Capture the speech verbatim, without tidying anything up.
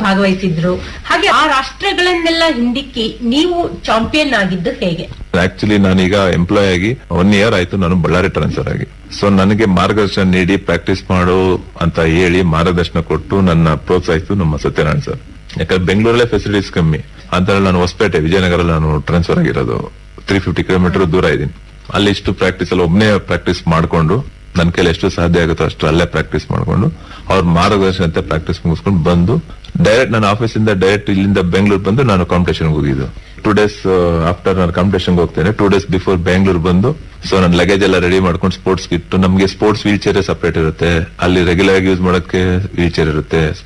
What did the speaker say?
ಭಾಗವಹಿಸಿದ್ರು. ಹಾಗೆ ಆ ರಾಷ್ಟ್ರಗಳನ್ನೆಲ್ಲ ಹಿಂದಿಕ್ಕಿ ನೀವು ಚಾಂಪಿಯನ್ ಆಗಿದ್ದು ಹೇಗೆ? ಆಕ್ಚುಲಿ ನಾನೀಗ ಎಂಪ್ಲಾಯ್ ಆಗಿ ಒನ್ ಇಯರ್ ಆಯ್ತು ನಾನು ಬಳ್ಳಾರಿ ಟ್ರಾನ್ಸ್ಫರ್ ಆಗಿ. ಸೊ ನನಗೆ ಮಾರ್ಗದರ್ಶನ ನೀಡಿ ಪ್ರಾಕ್ಟೀಸ್ ಮಾಡು ಅಂತ ಹೇಳಿ ಮಾರ್ಗದರ್ಶನ ಕೊಟ್ಟು ನನ್ನ ಪ್ರೋತ್ಸಾಹಿಸಿತು ನಮ್ಮ ಸತ್ಯನಾರಾಯಣ ಸರ್. ಯಾಕಂದ್ರೆ ಬೆಂಗಳೂರಲ್ಲೇ ಫೆಸಿಲಿಟೀಸ್ ಕಮ್ಮಿ ಅಂತ ನಾನು ಹೊಸಪೇಟೆ ವಿಜಯನಗರ ನಾನು ಟ್ರಾನ್ಸ್ಫರ್ ಆಗಿರೋದು. ತ್ರೀ ಫಿಫ್ಟಿ ಕಿಲೋಮೀಟರ್ ದೂರ ಇದೀನಿ. ಅಲ್ಲಿ ಇಷ್ಟು ಪ್ರಾಕ್ಟೀಸ್ ಅಲ್ಲಿ ಒಬ್ಬನೇ ಪ್ರಾಕ್ಟೀಸ್ ಮಾಡ್ಕೊಂಡು ನನ್ನ ಕೈಲಿ ಎಷ್ಟು ಸಾಧ್ಯ ಆಗುತ್ತೋ ಅಷ್ಟು ಅಲ್ಲೇ ಪ್ರಾಕ್ಟೀಸ್ ಮಾಡ್ಕೊಂಡು ಅವ್ರ ಮಾರ್ಗದರ್ಶನ ಅಂತ ಪ್ರಾಕ್ಟೀಸ್ ಮುಗಿಸ್ಕೊಂಡು ಬಂದು ಡೈರೆಕ್ಟ್ ನನ್ನ ಆಫೀಸಿಂದ ಡೈರೆಕ್ಟ್ ಇಲ್ಲಿಂದ ಬೆಂಗಳೂರು ಬಂದು ನಾನು ಕಾಂಪಿಟೇಷನ್ ಹೋಗಿದ್ದು. ಟೂ ಡೇಸ್ ಆಫ್ಟರ್ ನಾನು ಕಾಂಪಿಟೇಷನ್ ಹೋಗ್ತೇನೆ. ಟೂ ಡೇಸ್ ಬಿಫೋರ್ ಬೆಂಗಳೂರು ಬಂದು ಸೊ ನನ್ನ ಲಗೇಜ್ ಎಲ್ಲ ರೆಡಿ ಮಾಡ್ಕೊಂಡು ಸ್ಪೋರ್ಟ್ಸ್ ಕಿಟ್, ನಮಗೆ ಸ್ಪೋರ್ಟ್ಸ್ ವೀಲ್ ಚೇರ್ ಸಪರೇಟ್ ಇರುತ್ತೆ, ಅಲ್ಲಿ ರೆಗ್ಯುಲರ್ ಆಗಿ ಯೂಸ್ ಮಾಡೋಕೆ ವೀಲ್ ಚೇರ್ ಇರುತ್ತೆ.